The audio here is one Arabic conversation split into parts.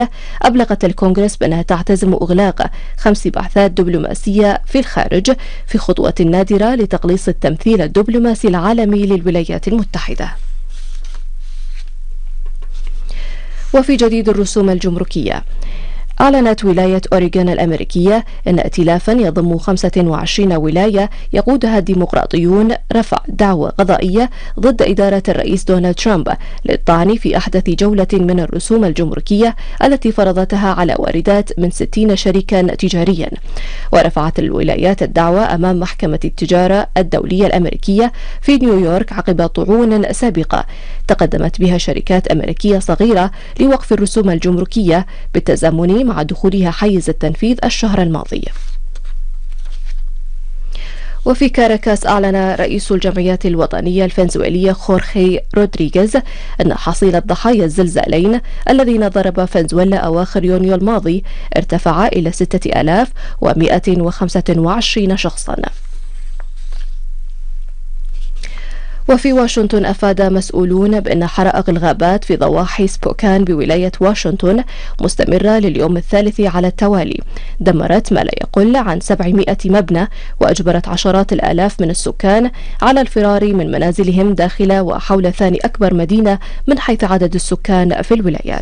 أبلغت الكونغرس بأنها تعتزم إغلاق 5 بعثات دبلوماسية في الخارج في خطوة نادرة لتقليص التمثيل الدبلوماسي العالمي للولايات المتحدة. وفي جديد الرسوم الجمركية، أعلنت ولاية أوريغون الأمريكية أن ائتلافا يضم 25 ولاية يقودها الديمقراطيون رفع دعوى قضائية ضد إدارة الرئيس دونالد ترامب للطعن في أحدث جولة من الرسوم الجمركية التي فرضتها على واردات من 60 شريكا تجاريا. ورفعت الولايات الدعوى أمام محكمة التجارة الدولية الأمريكية في نيويورك عقب طعون سابقة تقدمت بها شركات أمريكية صغيرة لوقف الرسوم الجمركية بالتزامن مع دخولها حيز التنفيذ الشهر الماضي. وفي كاراكاس، أعلن رئيس الجمعيات الوطنية الفنزويلية خورخي رودريغيز أن حصيلة ضحايا الزلزالين الذين ضرب فنزويلا أواخر يونيو الماضي ارتفع إلى 6125 شخصا. وفي واشنطن، أفاد مسؤولون بأن حرائق الغابات في ضواحي سبوكان بولاية واشنطن مستمرة لليوم الثالث على التوالي، دمرت ما لا يقل عن 700 مبنى وأجبرت عشرات الآلاف من السكان على الفرار من منازلهم داخل وحول ثاني أكبر مدينة من حيث عدد السكان في الولاية.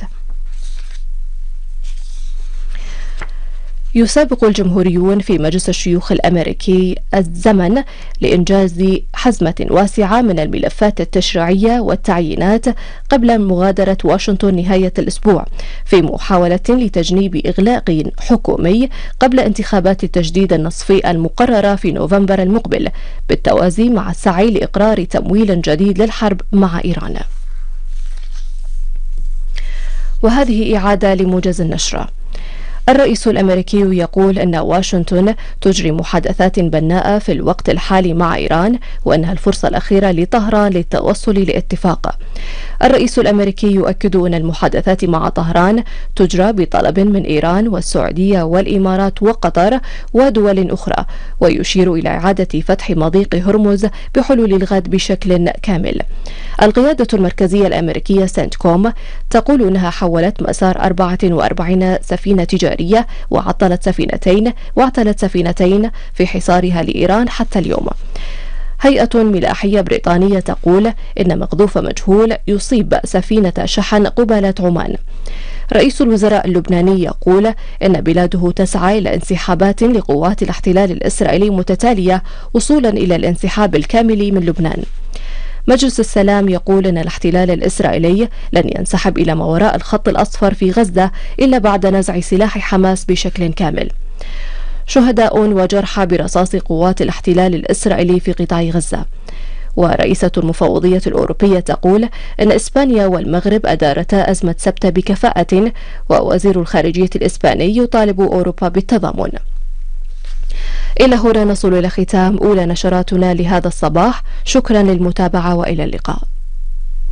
يسابق الجمهوريون في مجلس الشيوخ الأمريكي الزمن لإنجاز حزمة واسعة من الملفات التشريعية والتعيينات قبل مغادرة واشنطن نهاية الأسبوع، في محاولة لتجنيب إغلاق حكومي قبل انتخابات التجديد النصفي المقررة في نوفمبر المقبل، بالتوازي مع السعي لإقرار تمويل جديد للحرب مع إيران. وهذه إعادة لموجز النشرة. الرئيس الأمريكي يقول أن واشنطن تجري محادثات بناءة في الوقت الحالي مع إيران، وأنها الفرصة الأخيرة لطهران للتوصل لاتفاق. الرئيس الأمريكي يؤكد أن المحادثات مع طهران تجرى بطلب من إيران والسعودية والإمارات وقطر ودول أخرى، ويشير إلى إعادة فتح مضيق هرمز بحلول الغد بشكل كامل. القيادة المركزية الأمريكية سنتكوم تقول أنها حولت مسار 44 سفينة تجارية واعطلت سفينتين في حصارها لإيران حتى اليوم. هيئة ملاحية بريطانية تقول إن مقذوف مجهول يصيب سفينة شحن قبالة عمان. رئيس الوزراء اللبناني يقول إن بلاده تسعى إلى انسحابات لقوات الاحتلال الإسرائيلي متتالية وصولا إلى الانسحاب الكامل من لبنان. مجلس السلام يقول أن الاحتلال الإسرائيلي لن ينسحب إلى ما وراء الخط الأصفر في غزة إلا بعد نزع سلاح حماس بشكل كامل. شهداء وجرحى برصاص قوات الاحتلال الإسرائيلي في قطاع غزة. ورئيسة المفوضية الأوروبية تقول أن إسبانيا والمغرب أدارتا أزمة سبتة بكفاءة، ووزير الخارجية الإسباني يطالب أوروبا بالتضامن. إلى هنا نصل إلى ختام أولى نشراتنا لهذا الصباح. شكرا للمتابعة وإلى اللقاء.